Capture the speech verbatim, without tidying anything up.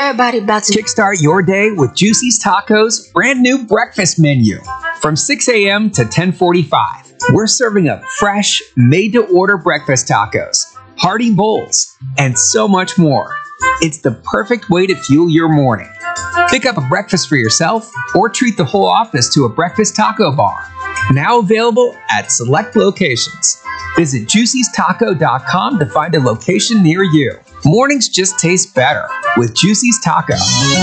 Everybody about to Kickstart your day with Juicy's Tacos' brand new breakfast menu. From six a m to ten forty-five, we're serving up fresh, made-to-order breakfast tacos, hearty bowls, and so much more. It's the perfect way to fuel your morning. Pick up a breakfast for yourself or treat the whole office to a breakfast taco bar. Now available at select locations. Visit juicy's taco dot com to find a location near you. Mornings just taste better with Juicy's Taco.